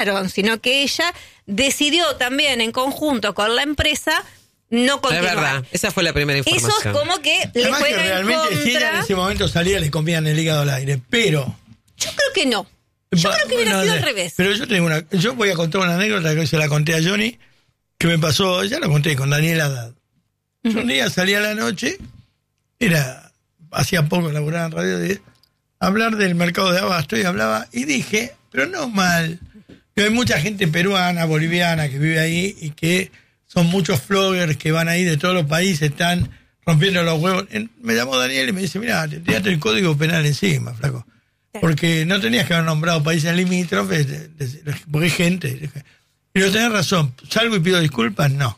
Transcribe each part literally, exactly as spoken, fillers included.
echaron, sino que ella decidió también en conjunto con la empresa no continuar. Es verdad, esa fue la primera información. Eso es como que le Además juega que realmente en contra. si ella en ese momento salía le comían el hígado al aire, pero... Yo creo que no. Yo Va, creo que hubiera no, sido de, al revés. Pero yo tengo una... Yo voy a contar una anécdota que se la conté a Johnny, que me pasó, ya lo conté con Daniel Haddad. Uh-huh. Un día salí a la noche, era... Hacía poco laburaba en Radio diez, hablar del mercado de abasto y hablaba, y dije, pero no mal, que hay mucha gente peruana, boliviana que vive ahí y que son muchos floggers que van ahí de todos los países, están rompiendo los huevos. Me llamó Daniel y me dice, mira, te tiraste el código penal encima, flaco. Porque no tenías que haber nombrado países limítrofes, porque hay gente. Pero tenés razón, salgo y pido disculpas, no.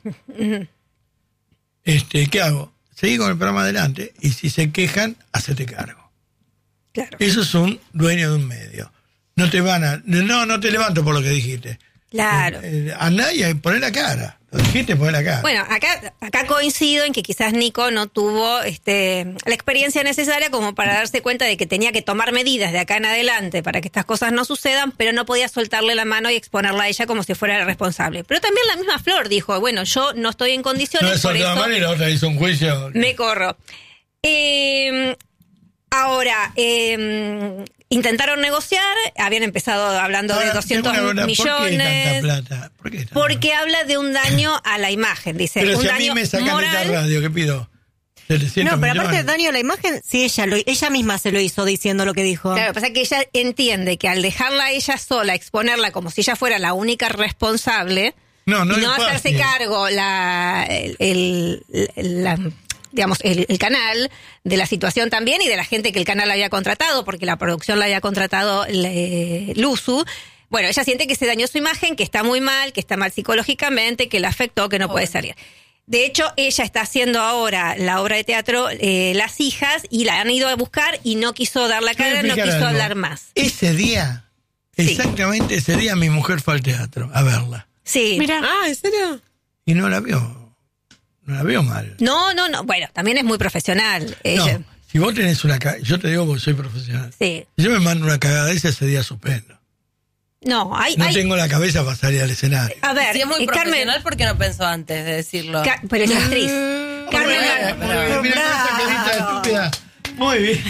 este ¿Qué hago? Seguí con el programa adelante y si se quejan, hacete cargo. Claro. Eso es un dueño de un medio. No te van a... No, no te levanto por lo que dijiste. Claro. Eh, eh, andá y poné la cara. Lo dijiste, poné la cara. Bueno, acá acá coincido en que quizás Nico no tuvo este la experiencia necesaria como para darse cuenta de que tenía que tomar medidas de acá en adelante para que estas cosas no sucedan, pero no podía soltarle la mano y exponerla a ella como si fuera la responsable. Pero también la misma Flor dijo, bueno, yo no estoy en condiciones, no, por eso la mano y la otra hizo un juicio. Me corro. Eh, ahora, eh, intentaron negociar, habían empezado hablando ahora, de doscientos una, millones. ¿Por qué tanta plata? ¿Por qué tanta porque plata? Habla de un daño a la imagen, dice. Pero un si a daño mí me sacan moral. de esta radio, ¿qué pido? No, pero aparte del daño a la imagen, sí, ella lo, ella misma se lo hizo diciendo lo que dijo. Claro, lo que pasa es que ella entiende que al dejarla a ella sola, exponerla como si ella fuera la única responsable, no, no, y no hacerse cargo la, el, el, la, digamos, el, el canal de la situación también y de la gente que el canal había contratado, porque la producción la había contratado eh, Luzu. Bueno, ella siente que se dañó su imagen, que está muy mal, que está mal psicológicamente, que la afectó, que no oh. puede salir. De hecho, ella está haciendo ahora la obra de teatro eh, Las Hijas y la han ido a buscar y no quiso dar la cara, no quiso algo. hablar más. Ese día, sí. exactamente ese día, mi mujer fue al teatro a verla. Sí. Mira. Ah, ¿en serio? Y no la vio. No la vio mal. No, no, no. Bueno, también es muy profesional. Ella. No, si vos tenés una cagada, yo te digo porque soy profesional. Sí. Si yo me mando una cagada ese, ese día suspendo. No, hay, no hay... tengo la cabeza para salir al escenario. A ver, si es muy eh, profesional, Carmen, ¿por qué no pensó antes de decirlo? Ca- pero es actriz. Carmen, Mira, mira, mira esa carita estúpida. Muy bien.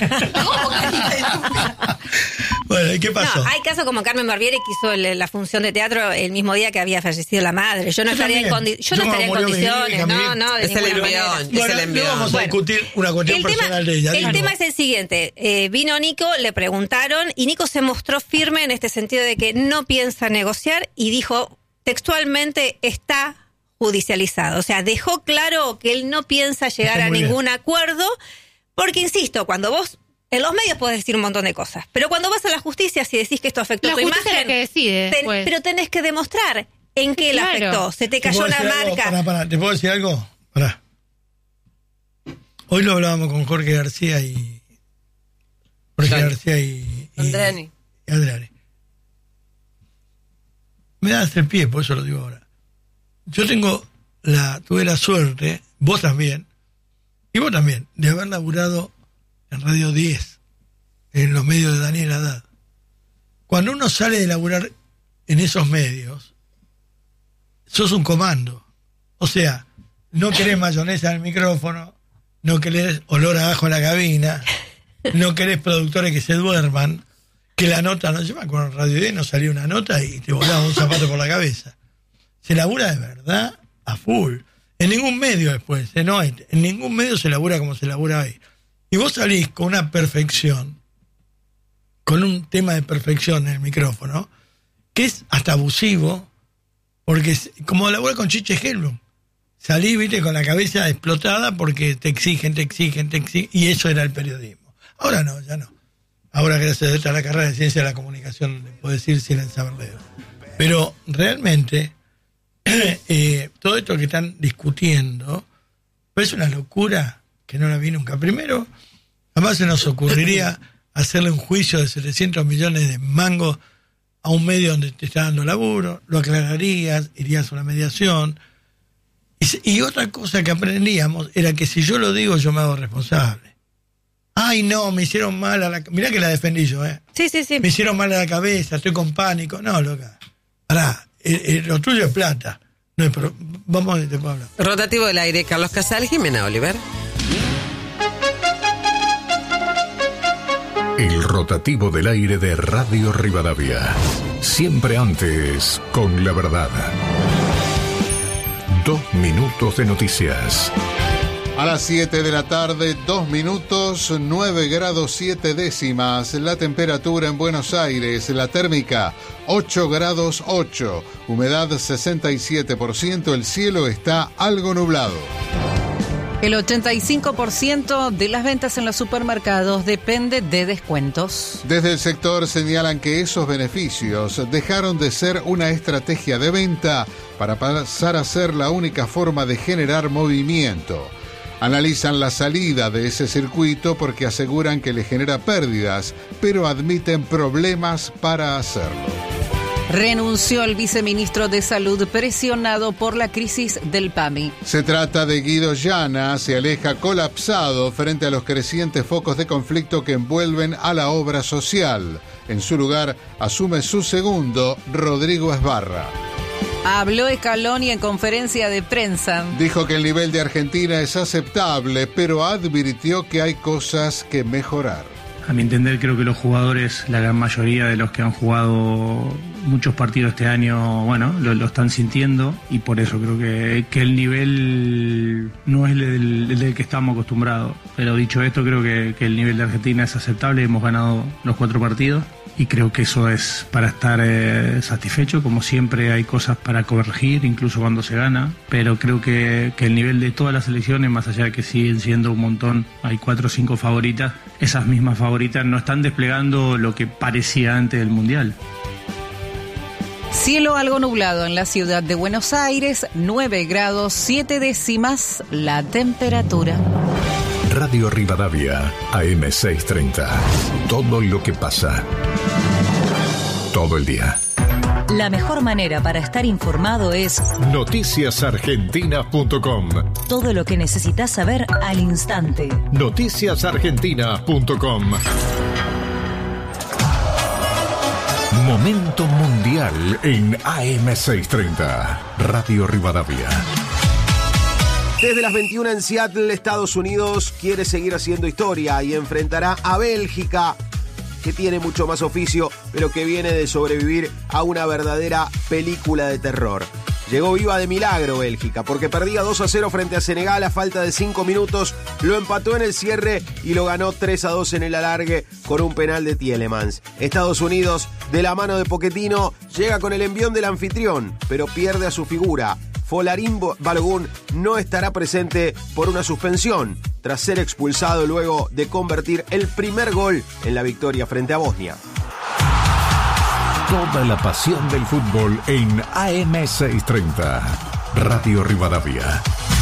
Bueno, ¿y qué pasó? No, hay casos como Carmen Barbieri que hizo el, la función de teatro el mismo día que había fallecido la madre. Yo no yo estaría, en, condi- yo yo no estaría en condiciones. Hija, no, no, de es el envión. Es bueno, el envión. no vamos a bueno, discutir una cuestión el personal tema, de ella. El digo. tema es el siguiente. Eh, vino Nico, le preguntaron y Nico se mostró firme en este sentido de que no piensa negociar y dijo textualmente está judicializado. O sea, dejó claro que él no piensa llegar a ningún bien. acuerdo porque, insisto, cuando vos en los medios podés decir un montón de cosas, pero cuando vas a la justicia, si decís que esto afectó la tu imagen, imagen, es la que decide, ten, pues. pero tenés que demostrar en qué claro. la afectó. Se te cayó una marca. Pará, pará, ¿te puedo decir algo? Pará. Hoy lo hablábamos con Jorge García y... Jorge Dale. García y... y Andreani. Y Andreani. Me das el pie, por eso lo digo ahora. Yo tengo la... Tuve la suerte, vos también, y vos también, de haber laburado en Radio diez, en los medios de Daniel Haddad. Cuando uno sale de laburar en esos medios, sos un comando. O sea, no querés mayonesa en el micrófono, no querés olor a ajo en la cabina, no querés productores que se duerman, que la nota no lleva con Radio diez, no salía una nota y te volaba un zapato por la cabeza. Se labura de verdad a full. En ningún medio después, ¿eh? No, en ningún medio se labura como se labura ahí. Y vos salís con una perfección, con un tema de perfección en el micrófono, que es hasta abusivo, porque como labura con Chiche Helblum, salí, viste, con la cabeza explotada porque te exigen, te exigen, te exigen, y eso era el periodismo. Ahora no, ya no. Ahora, gracias a la carrera de Ciencia de la Comunicación, puedo decir sin el saber leer. Pero realmente, eh, todo esto que están discutiendo, pues es una locura que no la vi nunca. Primero, jamás se nos ocurriría hacerle un juicio de setecientos millones de mangos a un medio donde te está dando laburo, lo aclararías, irías a una mediación. Y, y otra cosa que aprendíamos era que si yo lo digo, yo me hago responsable. Ay, no, me hicieron mal a la... Mirá que la defendí yo, ¿eh? Sí, sí, sí. Me hicieron mal a la cabeza, estoy con pánico. No, loca. eh, eh, lo tuyo es plata. No, pero vamos a te puedo hablar. Rotativo del aire, Carlos Casal, Jimena Oliver. El rotativo del aire de Radio Rivadavia. Siempre antes, con la verdad. Dos minutos de noticias. A las siete de la tarde, dos minutos, nueve grados siete décimas. La temperatura en Buenos Aires, la térmica ocho grados ocho. Humedad sesenta y siete por ciento. El cielo está algo nublado. El ochenta y cinco por ciento de las ventas en los supermercados depende de descuentos. Desde el sector señalan que esos beneficios dejaron de ser una estrategia de venta para pasar a ser la única forma de generar movimiento. Analizan la salida de ese circuito porque aseguran que le genera pérdidas, pero admiten problemas para hacerlo. Renunció el viceministro de Salud presionado por la crisis del P A M I. Se trata de Guido Llana, se aleja colapsado frente a los crecientes focos de conflicto que envuelven a la obra social. En su lugar asume su segundo, Rodrigo Esbarra. Habló Scaloni en conferencia de prensa. Dijo que el nivel de Argentina es aceptable, pero advirtió que hay cosas que mejorar. A mi entender, creo que los jugadores, la gran mayoría de los que han jugado muchos partidos este año, bueno, lo, lo están sintiendo, y por eso creo que, que el nivel no es el del, el del que estamos acostumbrados. Pero dicho esto, creo que, que el nivel de Argentina es aceptable. Hemos ganado los cuatro partidos y creo que eso es para estar eh, satisfecho. Como siempre hay cosas para corregir, incluso cuando se gana, pero creo que, que el nivel de todas las selecciones, más allá de que siguen siendo un montón, hay cuatro o cinco favoritas, esas mismas favoritas no están desplegando lo que parecía antes del Mundial. Cielo algo nublado en la ciudad de Buenos Aires, nueve grados siete décimas la temperatura. Radio Rivadavia, A M seiscientos treinta. Todo lo que pasa. Todo el día. La mejor manera para estar informado es noticias argentinas punto com. Todo lo que necesitas saber al instante. noticias argentinas punto com. Momento mundial en A M seiscientos treinta. Radio Rivadavia. Desde las veintiuna en Seattle, Estados Unidos quiere seguir haciendo historia y enfrentará a Bélgica, que tiene mucho más oficio, pero que viene de sobrevivir a una verdadera película de terror. Llegó viva de milagro Bélgica, porque perdía dos a cero frente a Senegal a falta de cinco minutos, lo empató en el cierre y lo ganó tres a dos en el alargue con un penal de Tielemans. Estados Unidos, de la mano de Pochettino, llega con el envión del anfitrión, pero pierde a su figura. Folarin Balogun no estará presente por una suspensión, tras ser expulsado luego de convertir el primer gol en la victoria frente a Bosnia. Toda la pasión del fútbol en A M seiscientos treinta. Radio Rivadavia.